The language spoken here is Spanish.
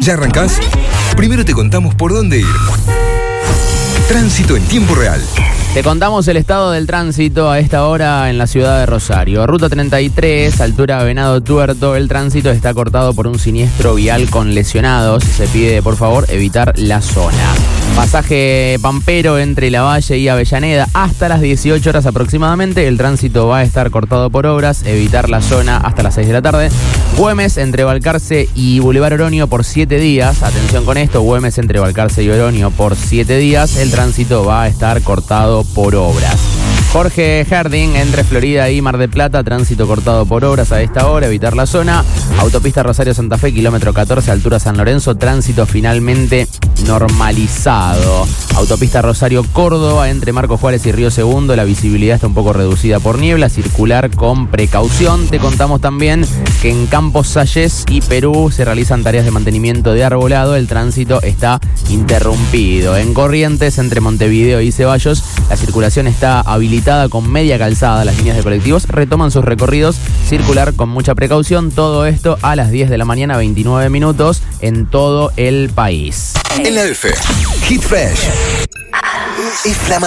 ¿Ya arrancás? Primero te contamos por dónde ir. Tránsito en tiempo real. Te contamos el estado del tránsito a esta hora en la ciudad de Rosario. Ruta 33, altura Venado Tuerto. El tránsito está cortado por un siniestro vial con lesionados. Se pide, por favor, evitar la zona. Pasaje Pampero entre Lavalle y Avellaneda hasta las 18 horas aproximadamente. El tránsito va a estar cortado por obras. Evitar la zona hasta las 6 de la tarde. Güemes entre Balcarce y Boulevard Oroño por 7 días. Atención con esto, Güemes entre Balcarce y Oroño por 7 días. El tránsito va a estar cortado por obras. Jorge Herding entre Florida y Mar del Plata, tránsito cortado por obras a esta hora, evitar la zona. Autopista Rosario Santa Fe, kilómetro 14, altura San Lorenzo, tránsito finalmente normalizado. Autopista Rosario Córdoba entre Marcos Juárez y Río Segundo, la visibilidad está un poco reducida por niebla, circular con precaución. Te contamos también que en Campos Salles y Perú se realizan tareas de mantenimiento de arbolado, el tránsito está interrumpido. En Corrientes entre Montevideo y Ceballos, la circulación está habilitada con media calzada. Las líneas de colectivos retoman sus recorridos, circular con mucha precaución. Todo esto a las 10 de la mañana, 29 minutos en todo el país. En la F, Hit Fresh. Es flamante.